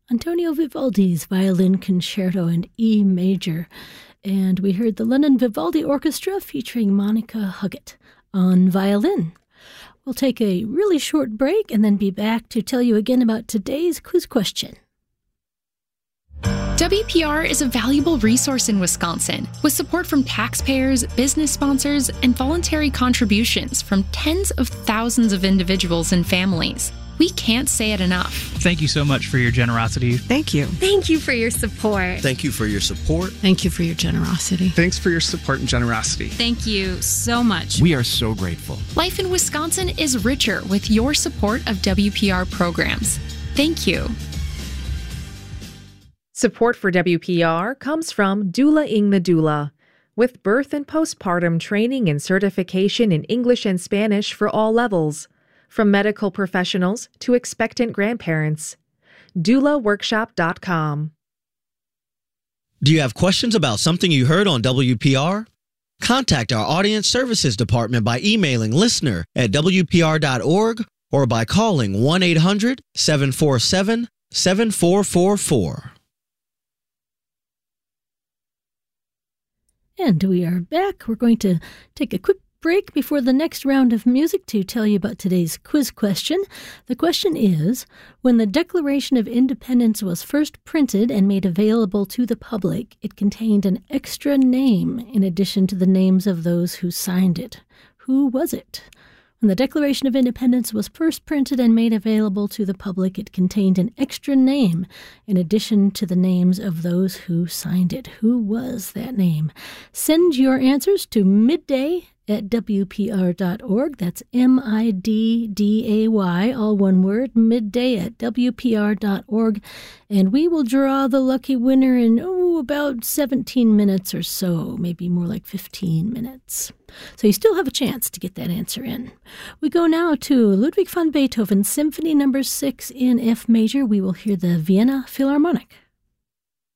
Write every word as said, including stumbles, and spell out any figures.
Antonio Vivaldi's Violin Concerto in E major. And we heard the London Vivaldi Orchestra featuring Monica Huggett on violin. We'll take a really short break and then be back to tell you again about today's quiz question. W P R is a valuable resource in Wisconsin, with support from taxpayers, business sponsors, and voluntary contributions from tens of thousands of individuals and families. We can't say it enough. Thank you so much for your generosity. Thank you. Thank you for your support. Thank you for your support. Thank you for your generosity. Thanks for your support and generosity. Thank you so much. We are so grateful. Life in Wisconsin is richer with your support of W P R programs. Thank you. Support for W P R comes from Doula Ing the Doula, with birth and postpartum training and certification in English and Spanish for all levels, from medical professionals to expectant grandparents. doula workshop dot com. Do you have questions about something you heard on W P R? Contact our Audience Services Department by emailing listener at W P R dot org or by calling one eight hundred seven four seven seven four four four. And we are back. We're going to take a quick break before the next round of music to tell you about today's quiz question. The question is, when the Declaration of Independence was first printed and made available to the public, it contained an extra name in addition to the names of those who signed it. Who was it? When the Declaration of Independence was first printed and made available to the public, it contained an extra name in addition to the names of those who signed it. Who was that name? Send your answers to midday at W P R dot org. That's M I D D A Y, all one word, midday at W P R dot org. And we will draw the lucky winner in, oh, about seventeen minutes or so, maybe more like fifteen minutes. So you still have a chance to get that answer in. We go now to Ludwig van Beethoven, Symphony Number six in F major. We will hear the Vienna Philharmonic.